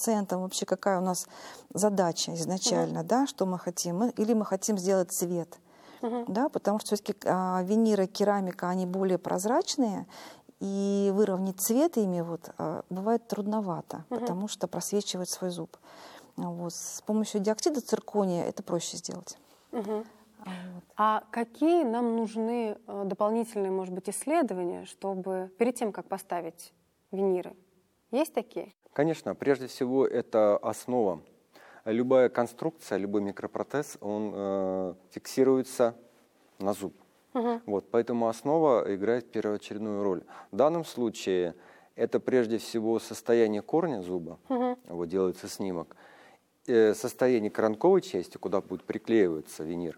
пациентом вообще, какая у нас задача изначально, да, что мы хотим. Или мы хотим сделать цвет. Да, потому что все-таки виниры, керамика, они более прозрачные, и выровнять цвет ими бывает трудновато, потому что просвечивает свой зуб. Вот. С помощью диоксида циркония это проще сделать. А какие нам нужны дополнительные, может быть, исследования, чтобы перед тем, как поставить виниры? Есть такие? Конечно, прежде всего это основа. Любая конструкция, любой микропротез, он фиксируется на зуб. Вот, поэтому основа играет первоочередную роль. В данном случае это прежде всего состояние корня зуба, вот делается снимок, состояние коронковой части, куда будет приклеиваться винир.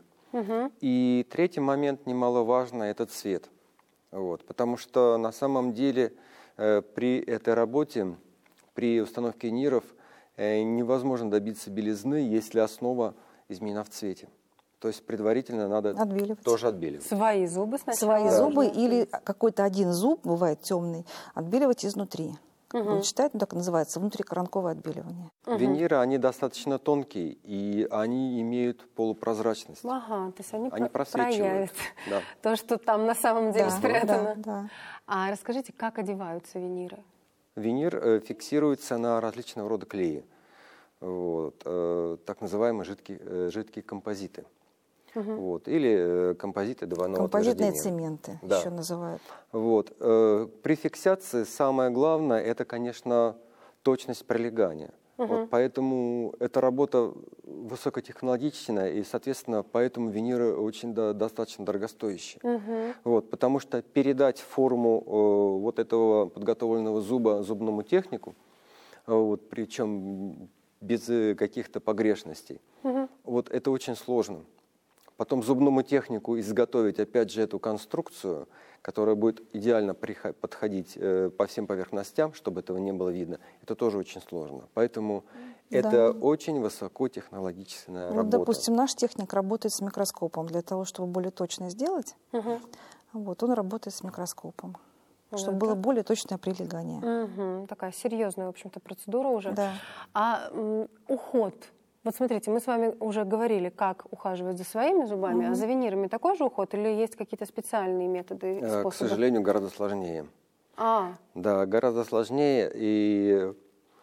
И третий момент немаловажный – это цвет. Вот, потому что на самом деле при этой работе, при установке виниров, невозможно добиться белизны, если основа изменена в цвете. То есть предварительно надо тоже отбеливать. Свои зубы сначала? Свои зубы или какой-то один зуб, бывает темный, отбеливать изнутри. Будем считать, так называется, внутрикоронковое отбеливание. Виниры, они достаточно тонкие, и они имеют полупрозрачность. Ага, то есть они просвечивают. Да. То, что там на самом деле спрятано. Да. А расскажите, как одеваются виниры? Винир фиксируется на различного рода клеи. Вот, так называемые жидкие композиты. Вот, или композиты двойного Композитные отверждения. цементы Да. еще называют. Вот, при фиксации самое главное – это, конечно, точность прилегания. Вот, поэтому эта работа высокотехнологичная, и, соответственно, поэтому виниры очень достаточно дорогостоящие. Вот, потому что передать форму вот этого подготовленного зуба зубному технику, вот, причем без каких-то погрешностей, вот это очень сложно. Потом зубному технику изготовить, опять же, эту конструкцию, которая будет идеально подходить по всем поверхностям, чтобы этого не было видно, это тоже очень сложно. Поэтому это очень высокотехнологичная работа. Допустим, наш техник работает с микроскопом для того, чтобы более точно сделать. Вот, он работает с микроскопом, чтобы было более точное прилегание. Такая серьезная, в общем-то, процедура уже. Да. А уход? Вот смотрите, мы с вами уже говорили, как ухаживать за своими зубами, а за винирами такой же уход или есть какие-то специальные методы и способы? К сожалению, гораздо сложнее. Да, гораздо сложнее. И,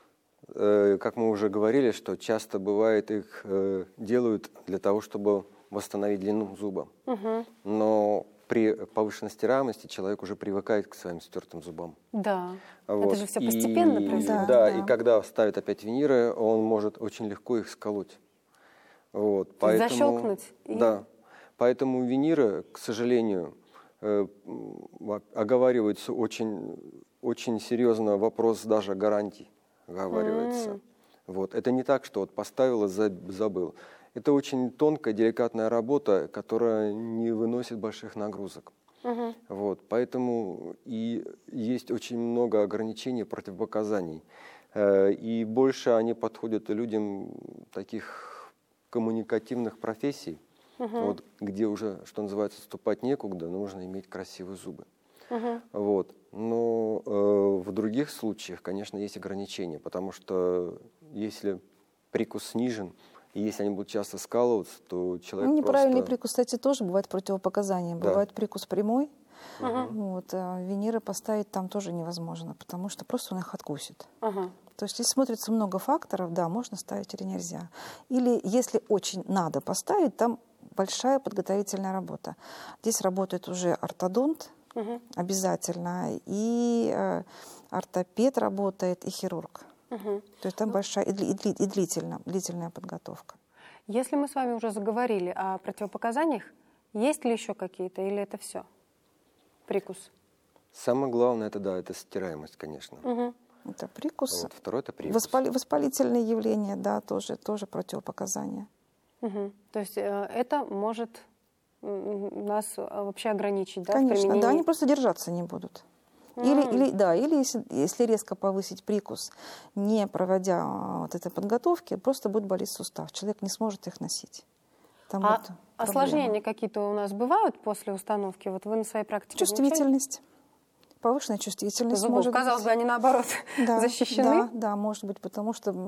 как мы уже говорили, что часто бывает, их делают для того, чтобы восстановить длину зуба. Но при повышенной стираемости человек уже привыкает к своим стертым зубам. Да, вот. Это же все постепенно происходит. Да, и когда ставит опять виниры, он может очень легко их сколоть. Вот. Поэтому, защелкнуть? Да, поэтому виниры, к сожалению, оговаривается очень, очень серьезно вопрос даже гарантий. Оговаривается. Вот. Это не так, что вот поставил и забыл. Это очень тонкая, деликатная работа, которая не выносит больших нагрузок. Вот, поэтому и есть очень много ограничений, противопоказаний. И больше они подходят людям таких коммуникативных профессий, вот, где уже, что называется, ступать некуда, нужно иметь красивые зубы. Вот. Но в других случаях, конечно, есть ограничения, потому что если прикус снижен, и если они будут часто скалываться, то человек неправильный прикус, кстати, тоже бывает противопоказанием. Да. Бывает прикус прямой. Вот, виниры поставить там тоже невозможно, потому что просто он их откусит. То есть, если смотрится много факторов, да, можно ставить или нельзя. Или, если очень надо поставить, там большая подготовительная работа. Здесь работает уже ортодонт обязательно, и ортопед работает, и хирург. То есть там большая и длительная подготовка. Если мы с вами уже заговорили о противопоказаниях, есть ли еще какие-то или это все? Прикус? Самое главное, это стираемость, конечно. Это прикус. Вот, второй это прикус. Воспалительные явления, да, тоже противопоказания. То есть это может нас вообще ограничить, да? Конечно, да, они просто держаться не будут. Или если резко повысить прикус, не проводя вот этой подготовки, просто будет болеть сустав. Человек не сможет их носить. Там осложнения какие-то у нас бывают после установки? Вот вы на своей практике чувствительность. Повышенная чувствительность. Зубов, казалось бы, они наоборот защищены. Да, может быть, потому что